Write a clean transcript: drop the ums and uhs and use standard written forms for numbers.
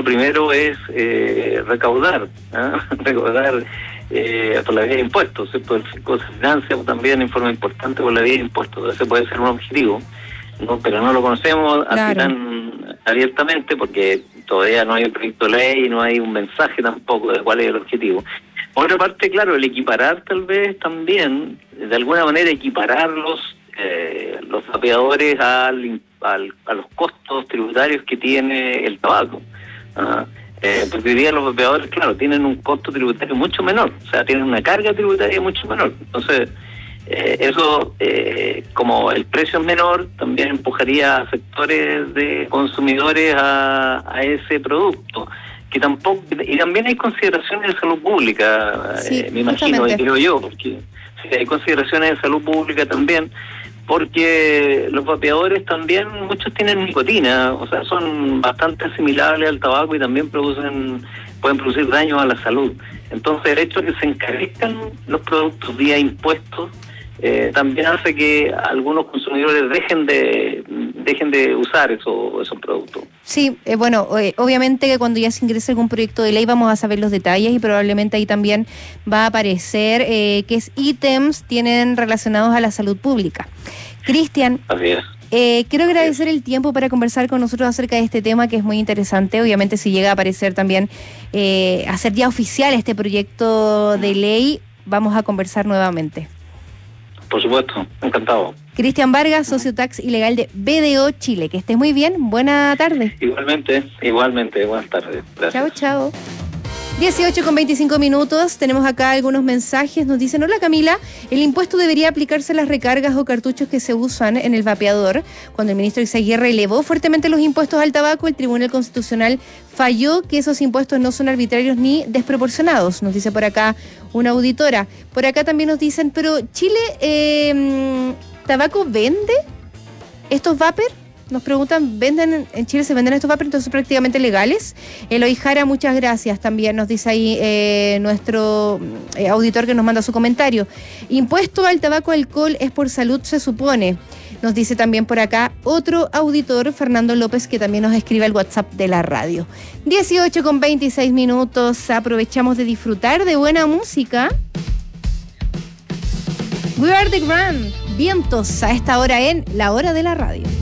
lo primero es recaudar, recaudar por la vía de impuestos, ¿cierto? El fisco se financia también en forma importante por la vía de impuestos. Ese puede ser un objetivo, ¿no? Pero no lo conocemos así tan abiertamente porque todavía no hay un proyecto de ley y no hay un mensaje tampoco de cuál es el objetivo. Por otra parte, claro, el equiparar tal vez también, de alguna manera equiparar los vapeadores a los costos tributarios que tiene el tabaco. Porque hoy día los vapeadores, claro, tienen un costo tributario mucho menor, o sea, tienen una carga tributaria mucho menor. Entonces, eso, como el precio es menor, también empujaría a sectores de consumidores a ese producto. Que tampoco, y también hay consideraciones de salud pública, me imagino, y creo yo, porque sí, hay consideraciones de salud pública también, porque los vapeadores también, muchos tienen nicotina, o sea, son bastante asimilables al tabaco y también pueden producir daños a la salud. Entonces, el hecho de que se encarezcan los productos vía impuestos también hace que algunos consumidores dejen de usar esos productos. Sí, bueno, obviamente que cuando ya se ingrese algún proyecto de ley vamos a saber los detalles y probablemente ahí también va a aparecer qué ítems tienen relacionados a la salud pública. Cristian, quiero agradecer el tiempo para conversar con nosotros acerca de este tema que es muy interesante. Obviamente si llega a aparecer también, a ser ya oficial este proyecto de ley, vamos a conversar nuevamente. Por supuesto, encantado. Cristian Vargas, socio tax ilegal de BDO Chile. Que estés muy bien, buena tarde. Igualmente, buenas tardes. Gracias. Chao. 18:25, tenemos acá algunos mensajes, nos dicen: hola Camila, el impuesto debería aplicarse a las recargas o cartuchos que se usan en el vapeador. Cuando el ministro Izaguirre elevó fuertemente los impuestos al tabaco, el Tribunal Constitucional falló que esos impuestos no son arbitrarios ni desproporcionados, nos dice por acá una auditora. Por acá también nos dicen, pero Chile, ¿tabaco vende estos vapers? Nos preguntan, ¿en Chile se venden estos vapers? Entonces son prácticamente legales. Eloy Jara, muchas gracias. También nos dice ahí nuestro auditor que nos manda su comentario. Impuesto al tabaco alcohol es por salud, se supone. Nos dice también por acá otro auditor, Fernando López, que también nos escribe al WhatsApp de la radio. 18:26, aprovechamos de disfrutar de buena música. We Are The Grand, vientos a esta hora en La Hora de la Radio.